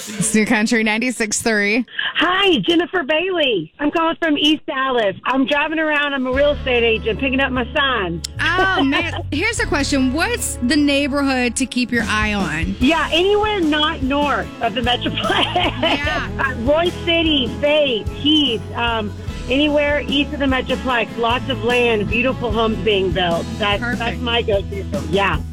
It's New Country 96.3. Hi, Jennifer Bailey. I'm calling from East Dallas. I'm driving around. I'm a real estate agent picking up my signs. Oh, man. Here's a question. What's the neighborhood to keep your eye on? Yeah, anywhere not north of the Metroplex. Yeah. Royce City, Faith, Heath, anywhere east of the Metroplex. Lots of land, beautiful homes being built. That's Perfect. my go-to. Yeah.